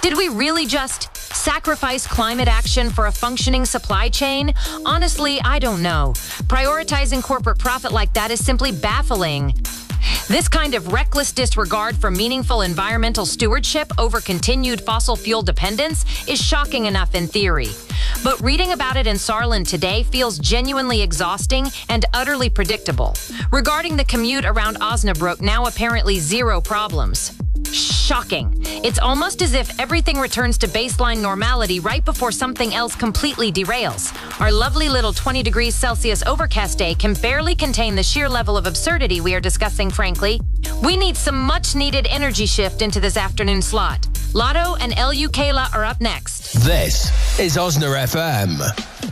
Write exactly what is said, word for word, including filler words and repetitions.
Did we really just sacrifice climate action for a functioning supply chain? Honestly, I don't know. Prioritizing corporate profit like that is simply baffling. This kind of reckless disregard for meaningful environmental stewardship over continued fossil fuel dependence is shocking enough in theory. But reading about it in Saarland today feels genuinely exhausting and utterly predictable. Regarding the commute around Osnabrück, now apparently zero problems. Shocking. It's almost as if everything returns to baseline normality right before something else completely derails. Our lovely little twenty degrees Celsius overcast day can barely contain the sheer level of absurdity we are discussing, frankly. We need some much-needed energy shift into this afternoon slot. Lotto and L U Kayla are up next. This is Osna F M.